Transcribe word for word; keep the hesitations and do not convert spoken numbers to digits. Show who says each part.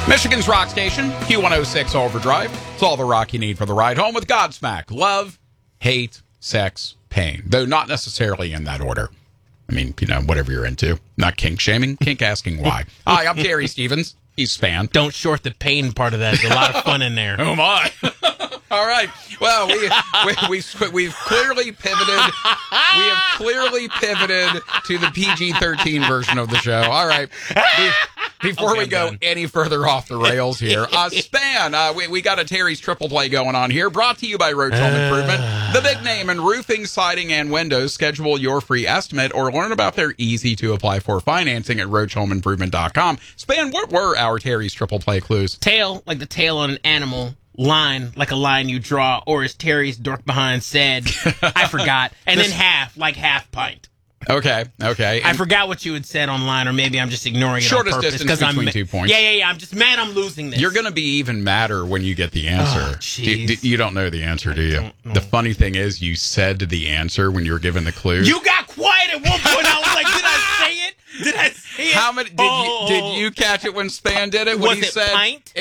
Speaker 1: Michigan's rock station, Q one oh six Overdrive. It's all the rock you need for the ride home with Godsmack. Love, hate, sex, pain. Though not necessarily in that order. I mean, you know, whatever you're into. Not kink shaming, kink asking why. Hi, I'm Terry Stevens. He's Span.
Speaker 2: Don't short the pain part of that. There's a lot of fun in there.
Speaker 1: Oh, my. All right. Well, we, we, we, we've clearly pivoted. We have clearly pivoted to the P G thirteen version of the show. All right. We, before okay, we go done. any further off the rails here, uh, Span, uh, we, we got a Terry's Triple Play going on here, brought to you by Roach Home Improvement, the big name in roofing, siding, and windows. Schedule your free estimate or learn about their easy-to-apply-for financing at roach home improvement dot com. Span, what were our Terry's Triple Play clues?
Speaker 2: Tail, like the tail on an animal. Line, like a line you draw, or as Terry's dork behind said, I forgot. And this, then half, like half pint.
Speaker 1: Okay, okay.
Speaker 2: I forgot what you had said online, or maybe I'm just ignoring it
Speaker 1: Shortest
Speaker 2: on purpose.
Speaker 1: distance between
Speaker 2: I'm,
Speaker 1: two points.
Speaker 2: Yeah, yeah, yeah. I'm just mad I'm losing this.
Speaker 1: You're going to be even madder when you get the answer.
Speaker 2: Oh,
Speaker 1: do, do, you don't know the answer, do you? The funny thing is, you said the answer when you were given the clue.
Speaker 2: You got quiet at one point. I was like, did I say it? Did I say it?
Speaker 1: How many? Did, oh. you, did you catch it when Span did it? When
Speaker 2: was
Speaker 1: he
Speaker 2: it
Speaker 1: said,
Speaker 2: pint?